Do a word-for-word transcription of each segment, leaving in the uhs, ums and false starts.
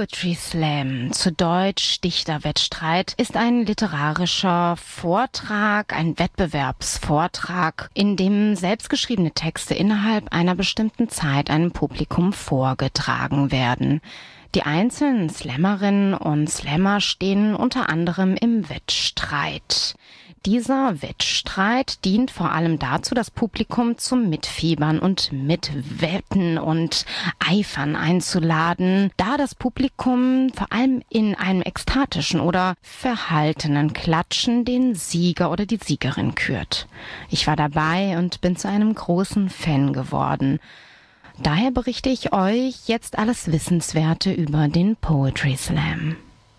Poetry Slam, zu Deutsch Dichterwettstreit, ist ein literarischer Vortrag, ein Wettbewerbsvortrag, in dem selbstgeschriebene Texte innerhalb einer bestimmten Zeit einem Publikum vorgetragen werden. Die einzelnen Slammerinnen und Slammer stehen unter anderem im Wettstreit. Dieser Wettstreit dient vor allem dazu, das Publikum zum Mitfiebern und Mitwetten und Eifern einzuladen, da das Publikum vor allem in einem ekstatischen oder verhaltenen Klatschen den Sieger oder die Siegerin kürt. Ich war dabei und bin zu einem großen Fan geworden. Daher berichte ich euch jetzt alles Wissenswerte über den Poetry Slam.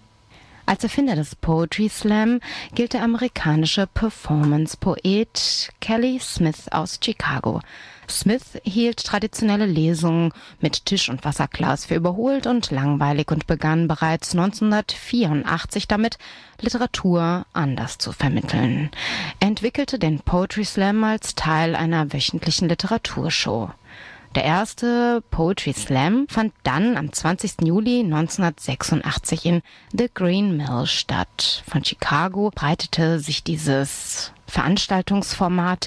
Als Erfinder des Poetry Slam gilt der amerikanische Performance-Poet Kelly Smith aus Chicago. Smith hielt traditionelle Lesungen mit Tisch- und Wasserglas für überholt und langweilig und begann bereits neunzehnhundertvierundachtzig damit, Literatur anders zu vermitteln. Er entwickelte den Poetry Slam als Teil einer wöchentlichen Literaturshow. Der erste Poetry Slam fand dann am zwanzigsten Juli neunzehnhundertsechsundachtzig in The Green Mill statt. Von Chicago breitete sich dieses Veranstaltungsformat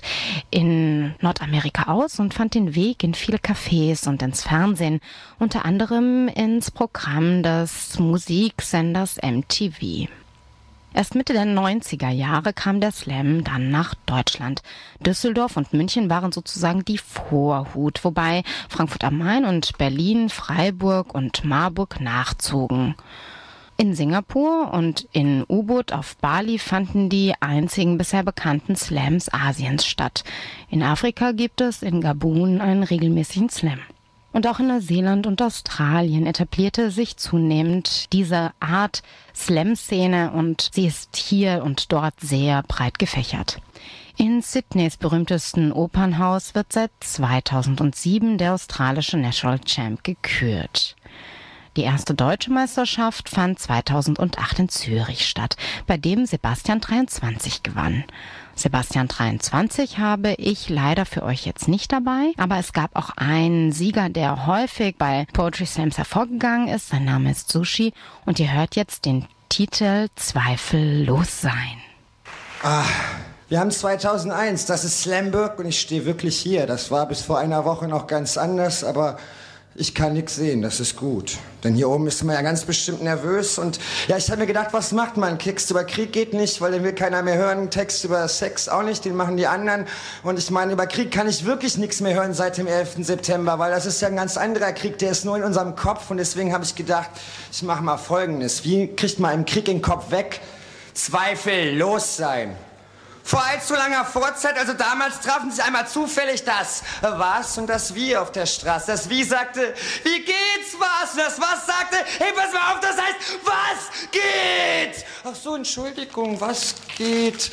in Nordamerika aus und fand den Weg in viele Cafés und ins Fernsehen, unter anderem ins Programm des Musiksenders M T V. Erst Mitte der neunziger Jahre kam der Slam dann nach Deutschland. Düsseldorf und München waren sozusagen die Vorhut, wobei Frankfurt am Main und Berlin, Freiburg und Marburg nachzogen. In Singapur und in U-Boot auf Bali fanden die einzigen bisher bekannten Slams Asiens statt. In Afrika gibt es in Gabun einen regelmäßigen Slam. Und auch in Neuseeland und Australien etablierte sich zunehmend diese Art Slam-Szene und sie ist hier und dort sehr breit gefächert. In Sydneys berühmtesten Opernhaus wird seit zweitausendsieben der australische National Champ gekürt. Die erste deutsche Meisterschaft fand zweitausendacht in Zürich statt, bei dem Sebastian dreiundzwanzig gewann. Sebastian dreiundzwanzig habe ich leider für euch jetzt nicht dabei, aber es gab auch einen Sieger, der häufig bei Poetry Slams hervorgegangen ist. Sein Name ist Sushi und ihr hört jetzt den Titel Zweifellos sein. Ah, wir haben zweitausendeins, das ist Slamburg und ich stehe wirklich hier. Das war bis vor einer Woche noch ganz anders, aber ich kann nichts sehen, das ist gut. Denn hier oben ist man ja ganz bestimmt nervös. Und ja, ich habe mir gedacht, was macht man? Text über Krieg geht nicht, weil den will keiner mehr hören. Text über Sex auch nicht, den machen die anderen. Und ich meine, über Krieg kann ich wirklich nichts mehr hören seit dem elften September, weil das ist ja ein ganz anderer Krieg, der ist nur in unserem Kopf. Und deswegen habe ich gedacht, ich mache mal Folgendes. Wie kriegt man einen Krieg in den Kopf weg? Zweifellos sein. Vor allzu langer Vorzeit, also damals, trafen sich einmal zufällig das Was und das Wie auf der Straße. Das Wie sagte, wie geht's, was? Und das Was sagte, hey, pass mal auf, das heißt, was geht? Ach so, Entschuldigung, was geht?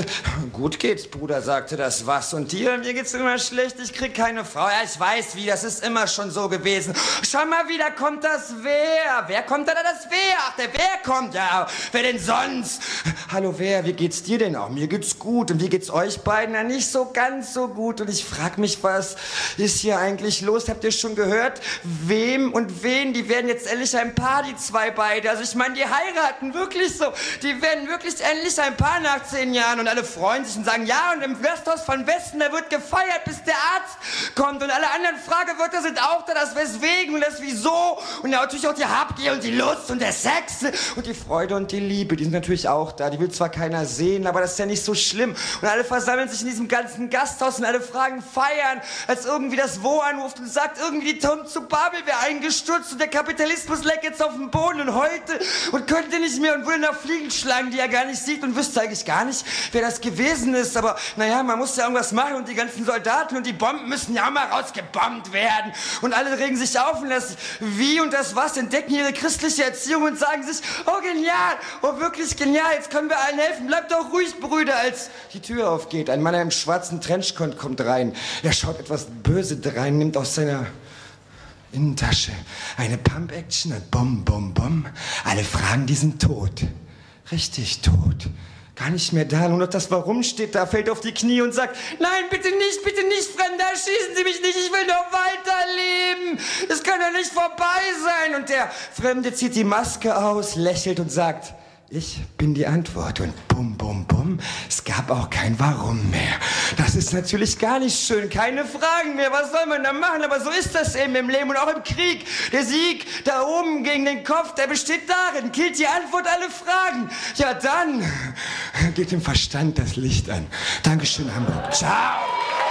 Gut geht's, Bruder, sagte das Was. Und dir, mir geht's immer schlecht, ich krieg keine Frau. Ja, ich weiß wie, das ist immer schon so gewesen. Schau mal, wieder kommt das Wer. Wer kommt da, das Wer? Ach, der Wer kommt, ja, wer denn sonst? Hallo, Wer, wie geht's dir denn auch? Mir geht's gut. Und wie geht's euch beiden? Na, nicht so ganz so gut. Und ich frag mich, was ist hier eigentlich los? Habt ihr schon gehört? Wem und wen? Die werden jetzt endlich ein Paar, die zwei beide. Also ich meine, die heiraten wirklich so. Die werden wirklich endlich ein Paar nach zehn Jahren. Und alle freuen sich und sagen, ja, und im Gasthaus von Westen, da wird gefeiert, bis der Arzt kommt. Und alle anderen Fragewörter sind auch da, das Weswegen und das Wieso. Und ja, natürlich auch die Habgier und die Lust und der Sex und die Freude und die Liebe. Die sind natürlich auch da. Die will zwar keiner sehen, aber das ist ja nicht so schlimm. Und alle versammeln sich in diesem ganzen Gasthaus und alle fragen feiern, als irgendwie das Wo anruft und sagt, irgendwie die Tom zu Babel wäre eingestürzt und der Kapitalismus leckt jetzt auf den Boden und heulte und könnte nicht mehr und würde nach Fliegen schlagen, die er gar nicht sieht und wüsste eigentlich gar nicht, wer das gewesen ist. Aber naja, man muss ja irgendwas machen und die ganzen Soldaten und die Bomben müssen ja auch mal rausgebombt werden. Und alle regen sich auf und das Wie und das Was entdecken ihre christliche Erziehung und sagen sich, oh genial, oh wirklich genial, jetzt können wir allen helfen, bleibt doch ruhig, Brüder, als die Tür aufgeht. Ein Mann in einem schwarzen Trenchcoat kommt rein. Er schaut etwas böse drein, nimmt aus seiner Innentasche eine Pump-Action und bum, bum, bum. Alle fragen, die sind tot. Richtig tot. gar nicht mehr da. Nur noch das Warum steht da, fällt auf die Knie und sagt, nein, bitte nicht, bitte nicht, Fremder, schießen Sie mich nicht, ich will noch weiterleben. Es kann doch nicht vorbei sein. Und der Fremde zieht die Maske aus, lächelt und sagt, ich bin die Antwort. Und bum, bum, bum, es gab auch kein Warum mehr. Das ist natürlich gar nicht schön, keine Fragen mehr, was soll man da machen? Aber so ist das eben im Leben und auch im Krieg. Der Sieg da oben gegen den Kopf, der besteht darin, killt die Antwort alle Fragen. Ja, dann geht dem Verstand das Licht an. Dankeschön, Hamburg. Ciao.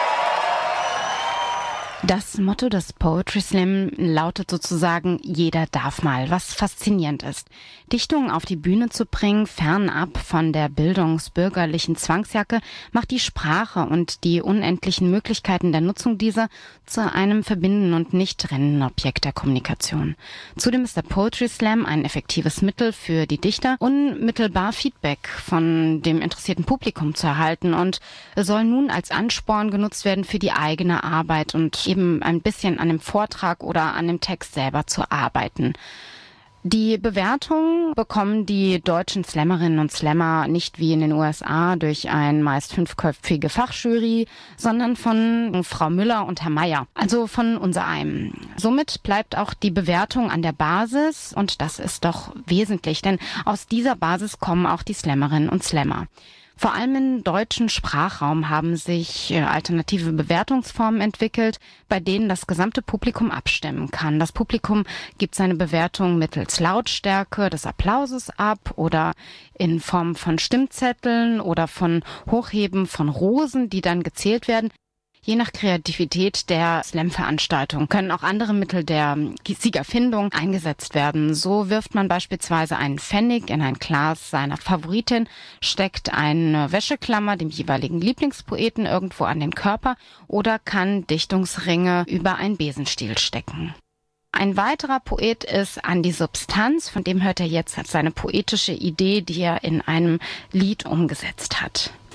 Das Motto des Poetry Slam lautet sozusagen, jeder darf mal, was faszinierend ist. Dichtungen auf die Bühne zu bringen, fernab von der bildungsbürgerlichen Zwangsjacke, macht die Sprache und die unendlichen Möglichkeiten der Nutzung dieser zu einem verbindenden und nicht trennenden Objekt der Kommunikation. Zudem ist der Poetry Slam ein effektives Mittel für die Dichter, unmittelbar Feedback von dem interessierten Publikum zu erhalten und soll nun als Ansporn genutzt werden für die eigene Arbeit und eben ein bisschen an dem Vortrag oder an dem Text selber zu arbeiten. Die Bewertung bekommen die deutschen Slammerinnen und Slammer nicht wie in den U S A durch ein meist fünfköpfige Fachjury, sondern von Frau Müller und Herr Meier, also von unsereinem. Somit bleibt auch die Bewertung an der Basis und das ist doch wesentlich, denn aus dieser Basis kommen auch die Slammerinnen und Slammer. Vor allem im deutschen Sprachraum haben sich alternative Bewertungsformen entwickelt, bei denen das gesamte Publikum abstimmen kann. Das Publikum gibt seine Bewertung mittels Lautstärke des Applauses ab oder in Form von Stimmzetteln oder von Hochheben von Rosen, die dann gezählt werden. Je nach Kreativität der Slam-Veranstaltung können auch andere Mittel der Siegerfindung eingesetzt werden. So wirft man beispielsweise einen Pfennig in ein Glas seiner Favoritin, steckt eine Wäscheklammer dem jeweiligen Lieblingspoeten irgendwo an den Körper oder kann Dichtungsringe über einen Besenstiel stecken. Ein weiterer Poet ist Andi Substanz, von dem hört er jetzt seine poetische Idee, die er in einem Lied umgesetzt hat.